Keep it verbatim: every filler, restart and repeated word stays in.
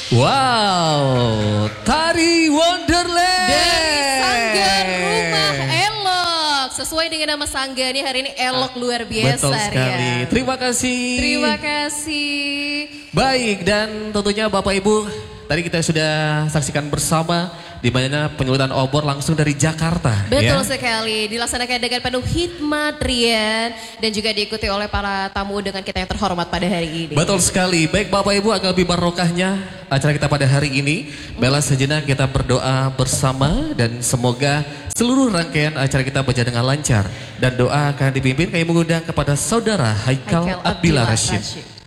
Wow, Tari Wonderland dari Sangga Rumah Elok. Sesuai dengan nama Sangga nih hari ini elok luar biasa. Betul sekali. Ya. Terima kasih. Terima kasih. Baik, dan tentunya Bapak Ibu, tadi kita sudah saksikan bersama di mana penyulutan obor langsung dari Jakarta. Betul ya? sekali, dilaksanakan dengan penuh hikmat, Rian, dan juga diikuti oleh para tamu dengan kita yang terhormat pada hari ini. Betul sekali. Baik Bapak Ibu, agar lebih barokahnya acara kita pada hari ini, bela sejenak kita berdoa bersama dan semoga seluruh rangkaian acara kita berjalan dengan lancar. Dan doa akan dipimpin kami mengundang kepada Saudara Haikal, Haikal Abdillah Abdillah Rashid. Rashid.